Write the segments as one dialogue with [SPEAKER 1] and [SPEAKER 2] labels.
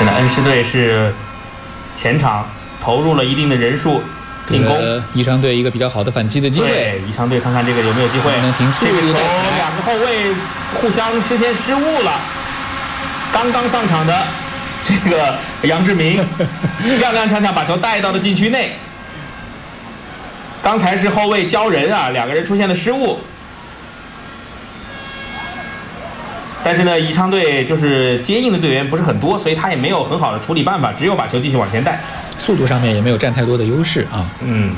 [SPEAKER 1] 现在恩施队是前场投入了一定的人数进攻，
[SPEAKER 2] 宜昌队一个比较好的反击的机会。
[SPEAKER 1] 对，宜昌队看看这个有没有机会。
[SPEAKER 2] 能停速
[SPEAKER 1] 这个球两个后卫互相视线失误了。刚刚上场的这个杨志明踉踉跄跄把球带到了禁区内。刚才是后卫交人啊，两个人出现了失误。但是呢，宜昌队就是接应的队员不是很多，所以他也没有很好的处理办法，只有把球继续往前带。
[SPEAKER 2] 速度上面也没有占太多的优势啊。
[SPEAKER 1] 嗯。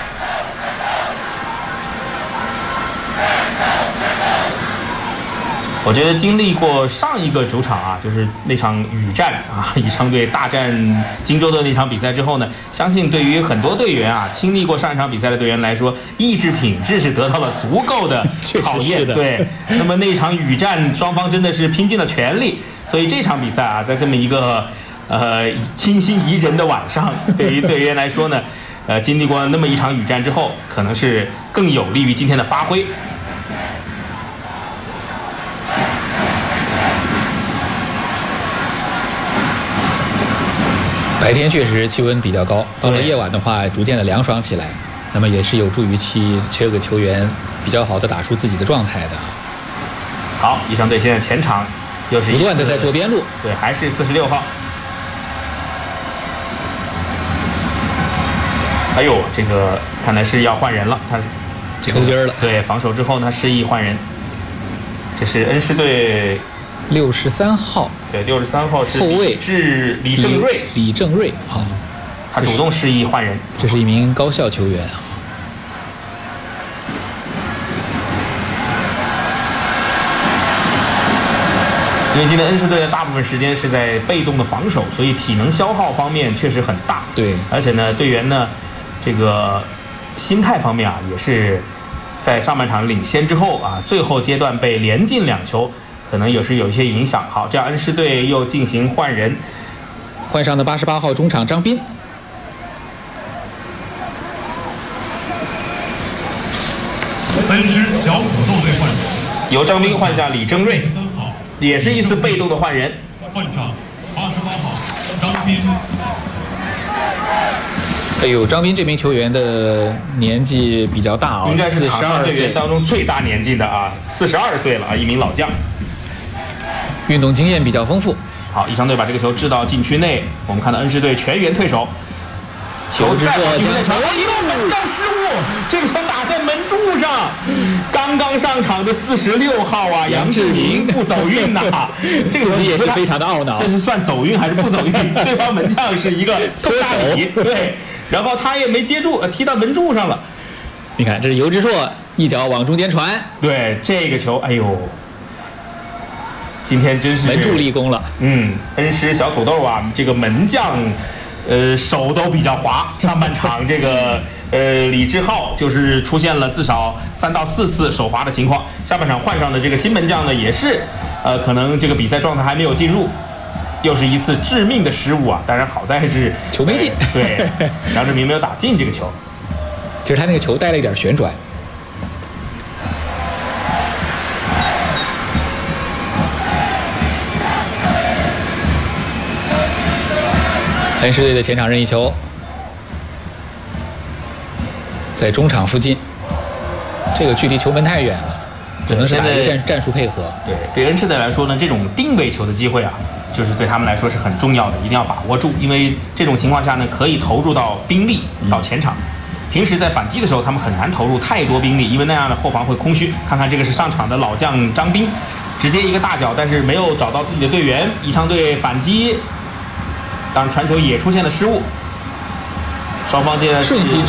[SPEAKER 1] 我觉得经历过上一个主场啊，就是那场雨战啊，宜昌队大战荆州的那场比赛之后呢，相信对于很多队员啊，经历过上一场比赛的队员来说，意志品质是得到了足够的考验。对，那么那场雨战，双方真的是拼尽了全力，所以这场比赛啊，在这么一个清新宜人的晚上，对于队员来说呢，经历过那么一场雨战之后，可能是更有利于今天的发挥。
[SPEAKER 2] 白天确实气温比较高，到了夜晚的话，逐渐的凉爽起来，那么也是有助于这个球员比较好的打出自己的状态的。
[SPEAKER 1] 好，宜昌队现在前场又是
[SPEAKER 2] 不断的在做边路，
[SPEAKER 1] 对，还是46号。哎呦，这个看来是要换人了，他
[SPEAKER 2] 抽筋了。
[SPEAKER 1] 对，防守之后呢，示意换人。这是恩施队
[SPEAKER 2] 63号。
[SPEAKER 1] 对，63号是
[SPEAKER 2] 后卫
[SPEAKER 1] 李正瑞。
[SPEAKER 2] 李正瑞啊，
[SPEAKER 1] 他主动示意换人。
[SPEAKER 2] 这是一名高校球员啊。
[SPEAKER 1] 因为今天恩施队的大部分时间是在被动的防守，所以体能消耗方面确实很大。
[SPEAKER 2] 对，
[SPEAKER 1] 而且呢，队员呢，这个心态方面啊，也是在上半场领先之后啊，最后阶段被连进2球。可能有一些影响。好，这样恩施队又进行换人，
[SPEAKER 2] 换上的88号中场张斌。
[SPEAKER 3] 恩施小土豆队换人，
[SPEAKER 1] 由张斌换下李正瑞，也是一次被动的换人。
[SPEAKER 3] 换上88号张斌。
[SPEAKER 2] 哎呦，张斌这名球员的年纪比较大啊，
[SPEAKER 1] 应该是场上队员当中最大年纪的啊，42岁了啊，一名老将。
[SPEAKER 2] 运动经验比较丰富。
[SPEAKER 1] 好，宜昌队把这个球掷到禁区内，我们看到恩施队全员退守，球再往禁区内传，一个门将失误，这个球打在门柱上。刚刚上场的46号啊，杨志明不走运呐，这个球
[SPEAKER 2] 也是非常的懊恼。
[SPEAKER 1] 这是算走运还是不走运？对方门将是一个送大礼，对，然后他也没接住，踢到门柱上了。
[SPEAKER 2] 你看，这是尤之硕一脚往中间传，
[SPEAKER 1] 对这个球，哎呦。今天真是
[SPEAKER 2] 门柱立功了。
[SPEAKER 1] 恩施小土豆啊，这个门将，手都比较滑。上半场这个李志浩就是出现了至少3到4次手滑的情况。下半场换上的这个新门将呢，也是可能这个比赛状态还没有进入，又是一次致命的失误啊！当然好在是
[SPEAKER 2] 球没进，
[SPEAKER 1] 对，杨志明没有打进这个球。
[SPEAKER 2] 其实他那个球带了一点旋转。恩施队的前场任意球，在中场附近，这个距离球门太远了，只能是打一个战术配合。
[SPEAKER 1] 对恩施队来说呢，这种定位球的机会啊，就是对他们来说是很重要的，一定要把握住。因为这种情况下呢，可以投入到兵力到前场。平时在反击的时候，他们很难投入太多兵力，因为那样的后防会空虚。看看这个是上场的老将张斌，直接一个大脚，但是没有找到自己的队员。宜昌队反击。当然，传球也出现了失误，双方现在
[SPEAKER 2] 瞬息。